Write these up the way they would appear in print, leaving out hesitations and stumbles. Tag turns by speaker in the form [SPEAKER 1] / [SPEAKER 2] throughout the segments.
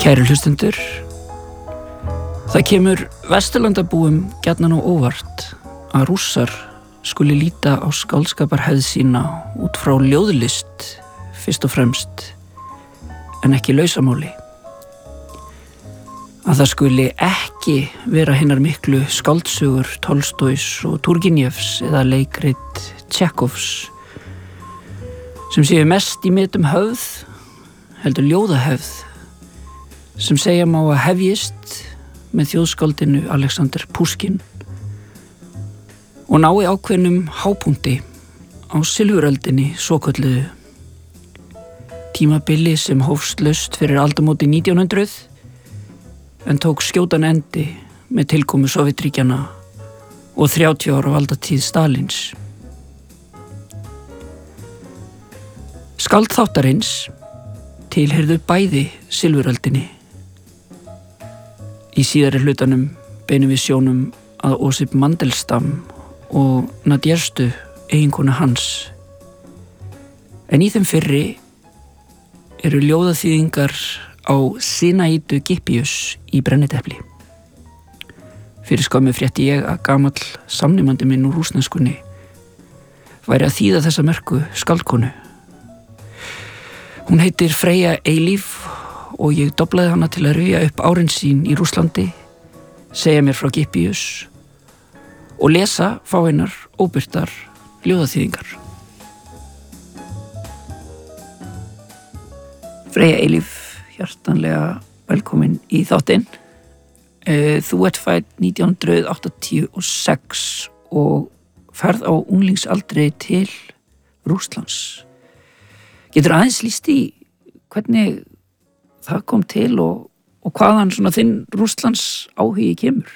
[SPEAKER 1] Kæru hlustendur, það kemur Vesturlandabúum gjarnan á óvart að Rússar skuli líta á skáldskaparhefð sína út frá ljóðlist fyrst og fremst, en ekki lausamáli. Að það skuli ekki vera hinnar miklu skáldsögur Tolstóis og Turgenjevs eða leikrit Tjekhovs sem séu mest í mitum höfð, heldur ljóðahefð, sem segja má að hefjist með þjóðskáldinu Alexander Pushkin og nái ákveðnum hápunkti á silfuröldinni svokölluðu, tímabili sem hófst laust fyrir aldamóti 1900 en tók skjótan endi með tilkomu Sovétríkjanna og 30 ára valdatíð Stalins. Skáld þáttarins tilheyrðu bæði silfuröldinni. Í síðari hlutanum beinum við sjónum að Osip Mandelstam og Nadjestu, eiginkonu hans. En í þeim fyrri eru ljóðaþýðingar á Sinaídu Gippius í brennitepli. Fyrir skömmu frétti ég að gamall samnemandi minn úr rússneskunni væri að þýða þessa merku skáldkonu. Hún heitir Freyja Eilíf og ég doblaði hana til að rifja upp árin sín í Rússlandi, segja mér frá Gippius og lesa fáeinar óbirtar ljóðaþýðingar. Freyja Eilíf, hjartanlega velkomin í þáttinn. Þú ert fædd 1986 og ferð á unglingsaldri til Rússlands. Getur aðeins lýst í hvernig það kom til og hvaðan svona þinn Rússlands áhugi kemur?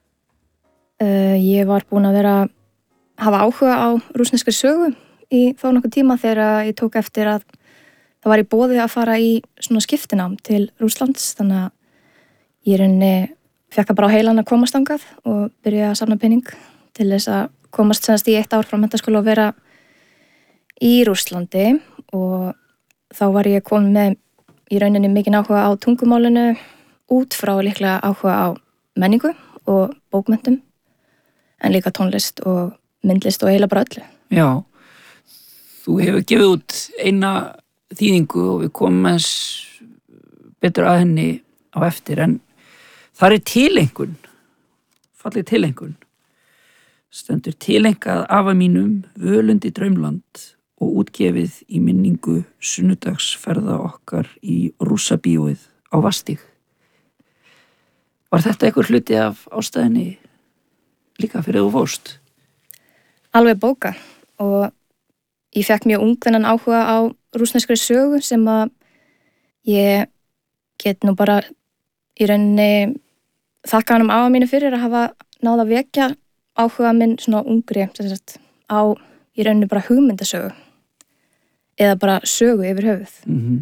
[SPEAKER 2] Ég var búin að hafa áhuga á rússneskri sögu í þá nokkuð tíma þegar ég tók eftir að það var í boði að fara í svona skiptinám til Rússlands, þannig að ég fekk það bara á heilan að komast þangað og byrja að safna pening til þess að komast senast í 1 ár frá menntaskóla og vera í Rússlandi, og þá var ég komin með í rauninni mikinn áhuga á tungumálinu út frá líklega áhuga á menningu og bókmenntum, en líka tónlist og myndlist og eiginlega bara öllu.
[SPEAKER 1] Já, þú hefur gefið út eina þýðingu og við komum aðeins betur að henni á eftir, en þar er tileingun, falleg tileingun, stendur tileinkað afa mínum Völundi Draumland og útgefið í minningu sunnudagsferða okkar í Rússabíóið á Vastíg. Var þetta einhver hluti af ástæðinni líka fyrir þú fórst?
[SPEAKER 2] Alveg bóka, og ég fekk mjög ung þennan áhuga á rússneskri sögu sem að ég get nú bara í rauninni þakka hann afa mínu fyrir að hafa náð að vekja áhuga minn svona ungri á í rauninni bara hugmyndasögu eða bara sögu yfir höfuð.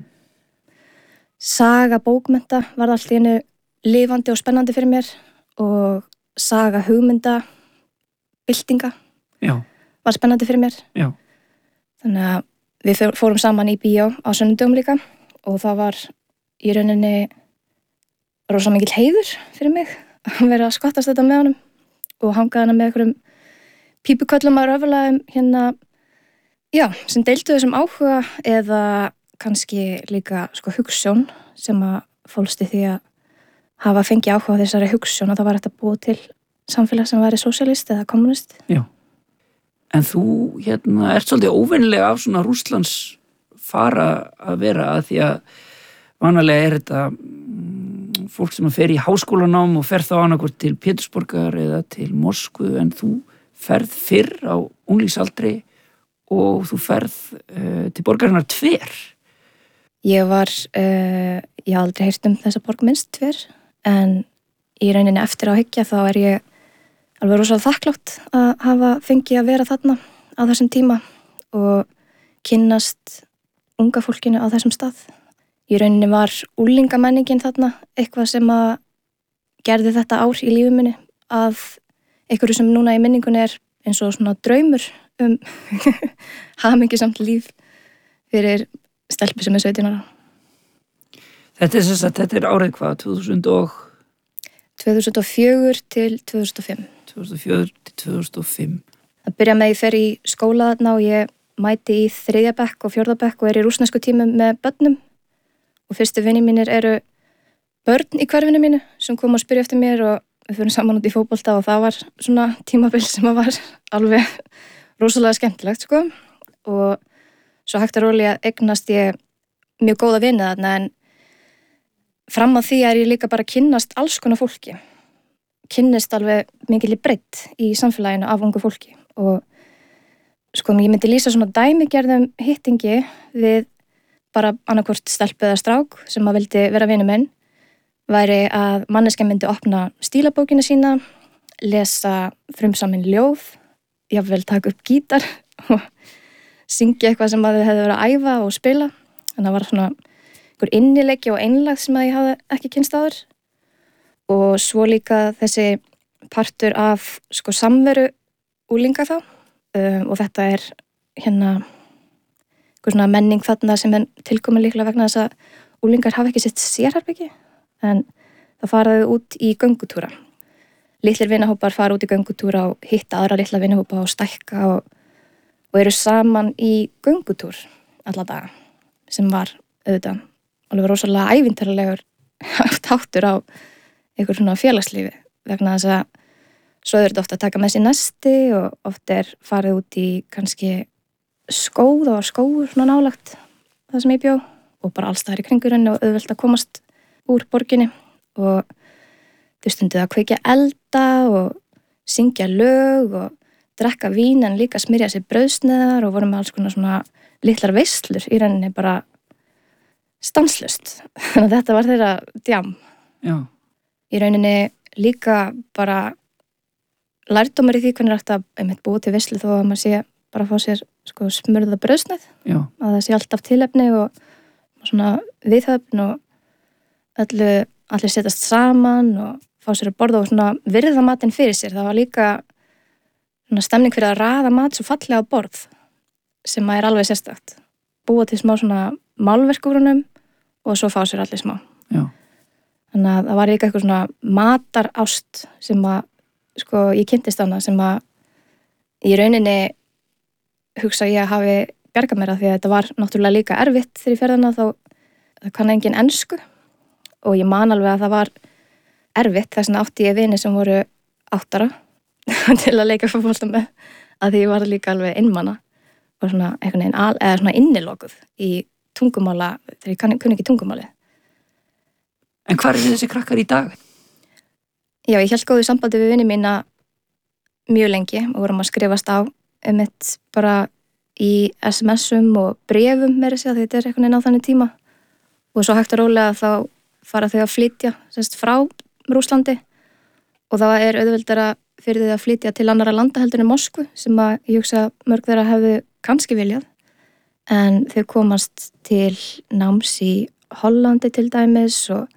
[SPEAKER 2] Saga bókmennta var allt í einu lifandi og spennandi fyrir mér, og saga hugmynda byltinga var spennandi fyrir mér. Já. Þannig að við fórum saman í bíó á sunnudögum líka, og það var í rauninni rosa mikill heiður fyrir mig að vera að skottast þetta með honum og hanga hana með einhverjum pípuköllum að röfulegum sem deildu þessum áhuga, eða kannski líka hugsjón sem að fólst í því að hafa fengið áhuga á þessari hugsjón að það var hægt að búa til samfélag sem væri sósíalist eða kommunist.
[SPEAKER 1] Já. En þú ert svolítið óvennilega af svona Rússlands fara að vera, að því að vanalega er þetta fólk sem fer í háskólanám og fer þá annarkvort til Pétursborgar eða til Moskvu, en þú ferð fyrr á unglingsaldri og þú ferð til borgarinnar Tver.
[SPEAKER 2] Ég hef aldrei heyrt þessa borg minnst Tver, en í rauninni eftir á hyggja þá er ég alveg rosalega þakklátt að hafa fengið að vera þarna á þessum tíma og kynnast unga fólkinu á þessum stað. Í rauninni var unglingamenningin þarna eitthvað sem að gerði þetta ár í lífi minni að einhverju sem núna í minningunni er eins og svona draumur hamingjusamt líf fyrir stelpu sem er 17 ára.
[SPEAKER 1] Þetta árið hvað,
[SPEAKER 2] 2004 til 2005.
[SPEAKER 1] 2004 til 2005.
[SPEAKER 2] Það byrja með ég fer í skóla þarna og ég mæti í 3. bekk og 4. bekk og í rússnesku tímum með börnum. Og fyrstu vinir mínir eru börn í hverfinu mínu sem kom að spyrja eftir mér og við fyrir saman út í fótbolta og það var svona tímabil sem var alveg rosalega skemmtilegt, sko. Og svo hægt að rólega eignast ég mjög góða vini þarna en fram að því ég líka bara kynnast alls konar fólki. Kynnist alveg mikil breidd í samfélaginu af ungu fólki og sko ég myndi lýsa svona dæmigerðum hittingi við bara annarkvort stelpu eða strák sem að vildi vera vinur minn væri að manneskja myndi opna stílabókina sína, lesa frumsamin ljóð, jafnvel taka upp gítar og syngja eitthvað sem að þau hefði verið að æfa og spila. Þannig að það var svona einhver innileiki og einlægð sem að ég hafði ekki kynnst áður. Og svo líka þessi partur af sko samveru unglinga þá og þetta hérna einhver svona menning þarna sem er tilkomin líklega vegna þess að unglingar hafa ekki sitt sérherbyggi en það faraði út í göngutúra. Litlir vinahópar fara út í göngutúra og hitta aðra litla vinahópa og stækka og eru saman í göngutúr alla daga sem var auðvitað alveg rosalega ævintýralegur þáttur á einhver svona félagslífi vegna þess að svo er þetta ofta að taka með sér nesti og oft farið út í kannski skóð og skóur svona nálagt það sem ég bjó og bara alls staðar í kringurinn og auðvelt að komast úr borginni og þau stunduð að kveikja elda og syngja lög og drekka vín en líka smyrja sér brauðsneiðar og voru með alls konar svona litlar veislur í rauninni bara stanslaust. Þannig að þetta var þeirra djam.
[SPEAKER 1] Já.
[SPEAKER 2] Í rauninni líka bara lærdómur í því hvernig er hægt að einmitt búið til veislu þó að maður sé bara að fá sér sko smurða brauðsneið. Já. Að það sé alltaf tilefni og svona viðhöfn og allir setjast saman og fá sér að borða og svona virða matinn fyrir sér. Það var líka svona stemning fyrir að raða mat svo fallega á borð sem að alveg sérstakt. Búa til smá svona málverk úr honum og svo fá sér allir smá.
[SPEAKER 1] Já.
[SPEAKER 2] Þannig að það var líka eitthvað svona matarást sem að sko ég kynntist hana sem að í rauninni hugsa ég að hafi bjargað mér að því að þetta var náttúrulega líka erfitt þegar ég ferðana þá það kann engin ensku og ég man alveg að það var erfitt þess vegna átti ég vini sem voru 8 ára til að leika fótbolta með að því ég var líka alveg einmana og svona einhvern veginn eða svona innilokuð í tungumála þegar ég kunni ekki tungumáli.
[SPEAKER 1] En hvar eru þessi krakkar í dag?
[SPEAKER 2] Já, ég hélt góðu sambandi við vini mína mjög lengi og vorum að skrifast á einmitt bara í SMS-um og brefum meira sig að þetta einhvern veginn á þannig tíma og svo hægt að rólega þá fara þau að flytja frá Rússlandi og það auðveldara fyrir þau að flytja til annara landa heldur en Moskvu sem að ég hugsa mörg þeirra hefðu kannski viljað en þau komast til náms í Hollandi til dæmis og